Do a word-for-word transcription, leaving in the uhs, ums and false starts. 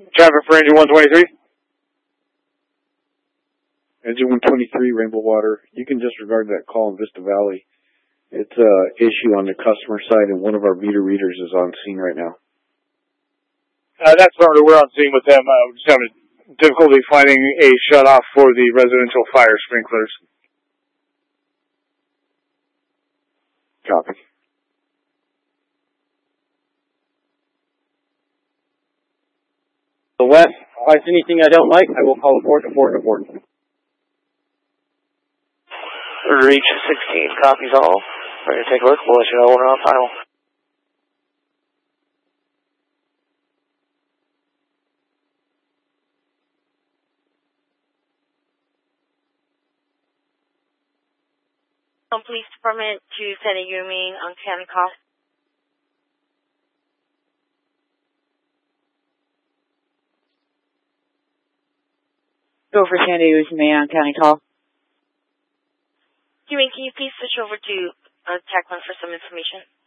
Traffic for engine one twenty-three. Engine one twenty-three, Rainbow Water. You can disregard that call in Vista Valley. It's an issue on the customer side, and one of our meter readers is on scene right now. Uh, that's order. We're on scene with them. Uh, we're just having difficulty finding a shutoff for the residential fire sprinklers. Copy. The west, if I see anything I don't like, I will call the port, the port, the port. Reach sixteen, copies all. Ready to take a look. We'll let you know when we're on final. Police Department to San Yuming on County Call. Go for San Yuming on County Call. Yuming, can you please switch over to uh, TAC one for some information?